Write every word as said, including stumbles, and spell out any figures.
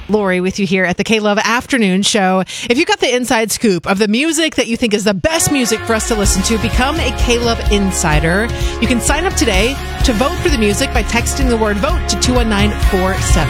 Lori with you here at the K-Love Afternoon Show. If you got the inside scoop of the music that you think is the best music for us to listen to, become a K-Love Insider. You can sign up today to vote for the music by texting the word vote to two one nine four seven.